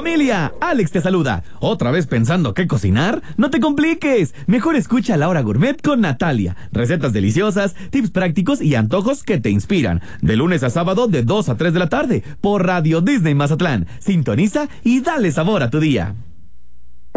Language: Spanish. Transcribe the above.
Familia, Alex te saluda. ¿Otra vez pensando qué cocinar? No te compliques. Mejor escucha La Hora Gourmet con Natalia. Recetas deliciosas, tips prácticos y antojos que te inspiran. De lunes a sábado de 2 a 3 de la tarde por Radio Disney Mazatlán. Sintoniza y dale sabor a tu día.